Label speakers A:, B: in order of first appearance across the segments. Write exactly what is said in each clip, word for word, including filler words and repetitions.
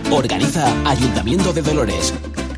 A: Organiza Ayuntamiento de Dolores.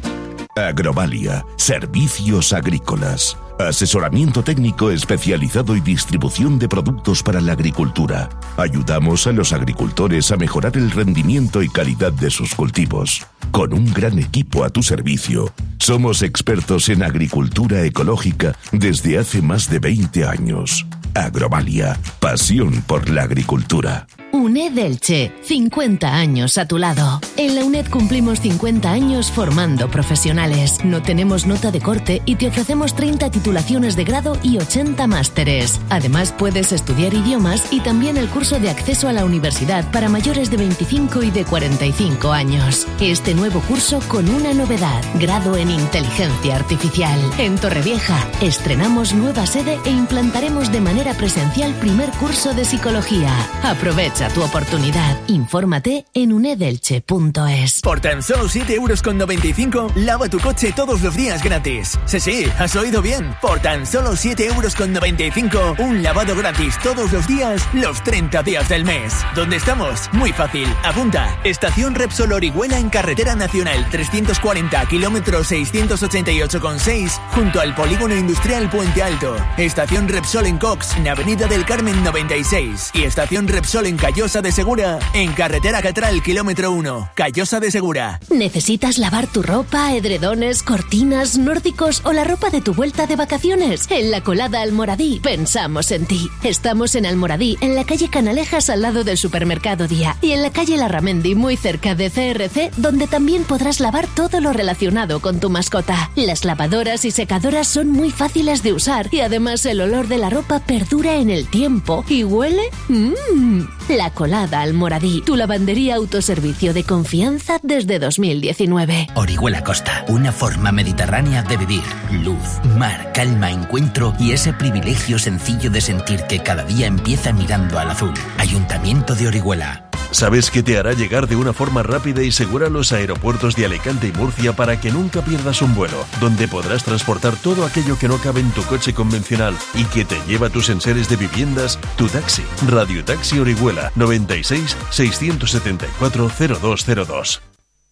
B: Agrovalia, servicios agrícolas, asesoramiento técnico especializado y distribución de productos para la agricultura. Ayudamos a los agricultores a mejorar el rendimiento y calidad de sus cultivos. Con un gran equipo a tu servicio, somos expertos en agricultura ecológica desde hace más de veinte años. Agrovalia, pasión por la agricultura.
C: UNED Elche, cincuenta años a tu lado. En la UNED cumplimos cincuenta años formando profesionales. No tenemos nota de corte y te ofrecemos treinta titulaciones de grado y ochenta másteres. Además, puedes estudiar idiomas y también el curso de acceso a la universidad para mayores de veinticinco y de cuarenta y cinco años. Este nuevo curso con una novedad, grado en inteligencia artificial. En Torrevieja, estrenamos nueva sede e implantaremos de manera presencial primer curso de psicología. Aprovecha tu oportunidad. Infórmate en unedelche punto es.
D: Por tan solo siete euros con noventa y cinco, lava tu coche todos los días gratis. Sí, sí, has oído bien. Por tan solo siete euros con noventa y cinco, un lavado gratis todos los días, los treinta días del mes. ¿Dónde estamos? Muy fácil. Apunta. Estación Repsol Orihuela en Carretera Nacional trescientos cuarenta, kilómetro seiscientos ochenta y ocho coma seis, junto al Polígono Industrial Puente Alto. Estación Repsol en Cox, en Avenida del Carmen noventa y seis. Y Estación Repsol en Callosa de Segura, en Carretera Catral, kilómetro uno. Callosa de Segura.
C: ¿Necesitas lavar tu ropa, edredones, cortinas, nórdicos o la ropa de tu vuelta de vacaciones? En La Colada Almoradí pensamos en ti. Estamos en Almoradí, en la calle Canalejas al lado del supermercado Día, y en la calle Larramendi muy cerca de C R C, donde también podrás lavar todo lo relacionado con tu mascota. Las lavadoras y secadoras son muy fáciles de usar y además el olor de la ropa perdura en el tiempo y huele... ¡Mmm! La Colada Almoradí, tu lavandería autoservicio de confianza desde dos mil diecinueve.
E: Orihuela Costa, una forma mediterránea de vivir. Luz, mar, calma, encuentro y ese privilegio sencillo de sentir que cada día empieza mirando al azul. Ayuntamiento de Orihuela.
F: ¿Sabes qué te hará llegar de una forma rápida y segura a los aeropuertos de Alicante y Murcia para que nunca pierdas un vuelo? Donde podrás transportar todo aquello que no cabe en tu coche convencional y que te lleva a tus enseres de viviendas, tu taxi. Radio Taxi Orihuela, noventa y seis, seiscientos setenta y cuatro, cero dos cero dos.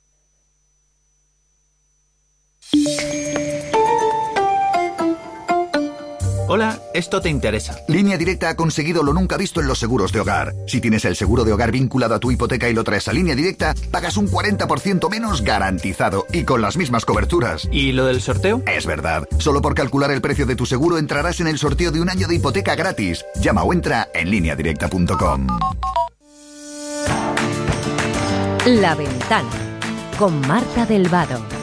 G: Hola, esto te interesa.
H: Línea Directa ha conseguido lo nunca visto en los seguros de hogar. Si tienes el seguro de hogar vinculado a tu hipoteca y lo traes a Línea Directa, pagas un cuarenta por ciento menos garantizado y con las mismas coberturas.
G: ¿Y lo del sorteo?
H: Es verdad. Solo por calcular el precio de tu seguro entrarás en el sorteo de un año de hipoteca gratis. Llama o entra en línea directa punto com.
I: La Ventana con Marta del Vado.